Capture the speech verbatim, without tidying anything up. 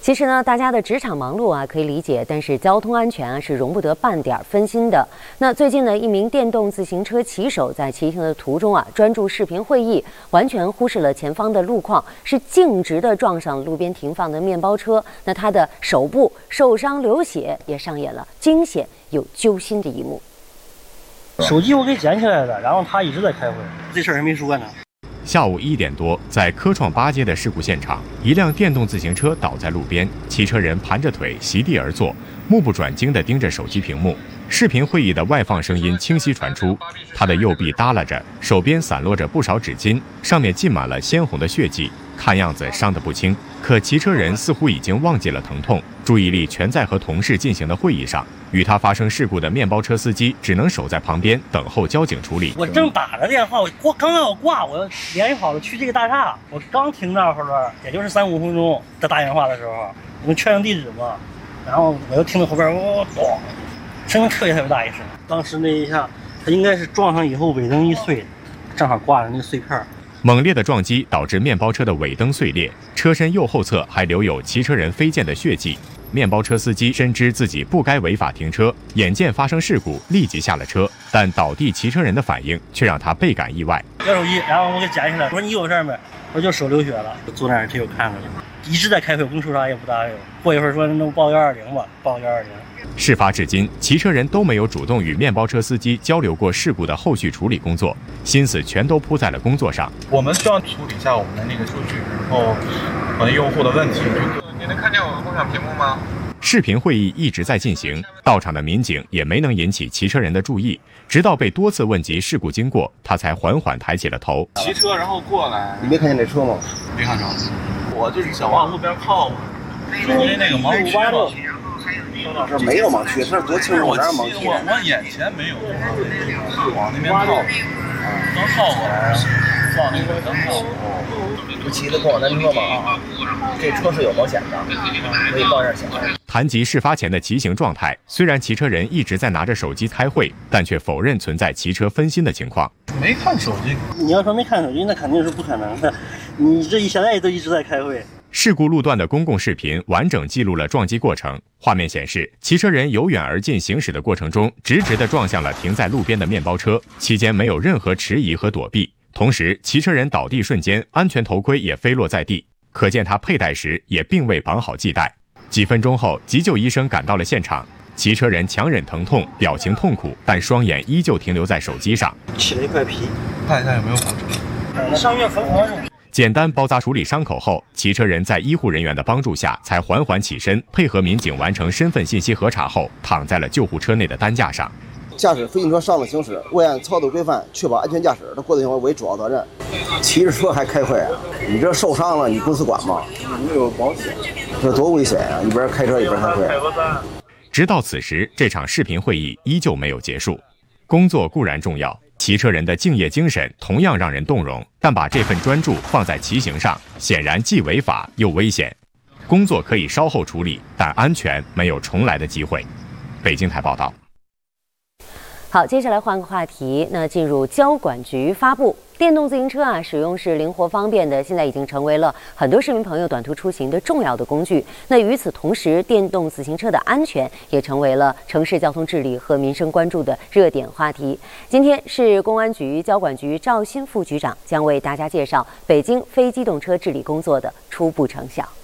其实呢，大家的职场忙碌啊可以理解，但是交通安全啊是容不得半点分心的。那最近呢，一名电动自行车骑手在骑行的途中啊，专注视频会议，完全忽视了前方的路况，是径直的撞上路边停放的面包车。那他的手部受伤流血，也上演了惊险又揪心的一幕。 手机我给捡起来的，然后他一直在开会，这事儿还没说呢。 下午一点多，在科创八街的事故现场，一辆电动自行车倒在路边，骑车人盘着腿席地而坐，目不转睛地盯着手机屏幕。视频会议的外放声音清晰传出，他的右臂耷拉着，手边散落着不少纸巾，上面浸满了鲜红的血迹，看样子伤得不轻。可骑车人似乎已经忘记了疼痛，注意力全在和同事进行的会议上。与他发生事故的面包车司机只能守在旁边等候交警处理。 我正打着电话，我挂刚刚我挂，我联系好了去这个大厦，我刚停那会儿，也就是三五分钟在打电话的时候，我们确认地址嘛，然后我又听到后边哦咚，声音特别特别大一声。当时那一下，他应该是撞上以后尾灯一碎，正好挂着那个碎片。 猛烈的撞击导致面包车的尾灯碎裂，车身右后侧还留有骑车人飞溅的血迹。面包车司机深知自己不该违法停车，眼见发生事故，立即下了车，但倒地骑车人的反应却让他倍感意外。 掉手机，然后我给捡起来，我说你有事儿没？我说就手流血了，坐那儿他又看着了，一直在开会，跟说啥也不搭理我。过一会儿说那报幺二零吧，报幺二零。 事发至今，骑车人都没有主动与面包车司机交流过事故的后续处理工作，心思全都扑在了工作上。 我们需要处理一下我们的那个数据，然后可能用户的问题。你能看见我的共享屏幕吗？ 视频会议一直在进行，到场的民警也没能引起骑车人的注意，直到被多次问及事故经过，他才缓缓抬起了头。 骑车然后过来， 你没看见这车吗？ 没看着，我就是想往路边靠嘛，因为那个盲区嘛。 这没有盲区，这多清楚，哪有盲区？ 我我眼前没有，往那边靠，刚靠过来，往那个灯靠。 不骑的共享单车嘛啊，这车是有保险的，可以报一下险。 谈及事发前的骑行状态，虽然骑车人一直在拿着手机开会，但却否认存在骑车分心的情况。 没看手机， 你要说没看手机，那肯定是不可能的。你这现在都一直在开会。 事故路段的公共视频完整记录了撞击过程。画面显示，骑车人由远而近行驶的过程中，直直地撞向了停在路边的面包车，期间没有任何迟疑和躲避。同时，骑车人倒地瞬间，安全头盔也飞落在地，可见他佩戴时也并未绑好系带。几分钟后，急救医生赶到了现场，骑车人强忍疼痛，表情痛苦，但双眼依旧停留在手机上。 起了一块皮， 看一下有没有骨折。 上月缝合。 简单包扎处理伤口后，骑车人在医护人员的帮助下才缓缓起身，配合民警完成身份信息核查后，躺在了救护车内的担架上。 驾驶飞行车上路行驶，未按操作规范确保安全驾驶的过错行为为主要责任。骑着车还开会啊？你这受伤了，你公司管吗？没有保险，这多危险啊！一边开车一边开会。 直到此时，这场视频会议依旧没有结束。工作固然重要，骑车人的敬业精神同样让人动容，但把这份专注放在骑行上，显然既违法又危险。工作可以稍后处理，但安全没有重来的机会。北京台报道。 好，接下来换个话题，那进入交管局发布，电动自行车啊，使用是灵活方便的，现在已经成为了很多市民朋友短途出行的重要的工具。那与此同时，电动自行车的安全也成为了城市交通治理和民生关注的热点话题。今天是公安局交管局赵新副局长将为大家介绍北京非机动车治理工作的初步成效。